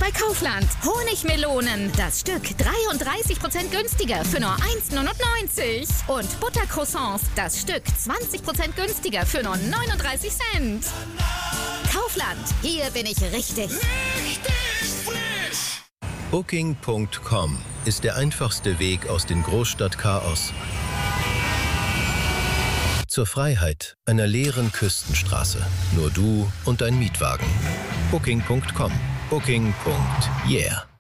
bei Kaufland. Honigmelonen, das Stück 33% günstiger für nur 1,99 €. Und Buttercroissants, das Stück 20% günstiger für nur 39 Cent. Kaufland, hier bin ich richtig. Booking.com ist der einfachste Weg aus dem Großstadtchaos zur Freiheit einer leeren Küstenstraße. Nur du und dein Mietwagen. Booking.com. Booking.yeah.